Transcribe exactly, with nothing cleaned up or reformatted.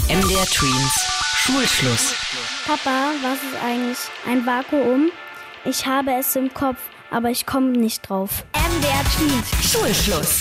M D R Tweens Schulschluss. Papa, was ist eigentlich ein Vakuum? Ich habe es im Kopf, aber ich komme nicht drauf. M D R Tweens Schulschluss.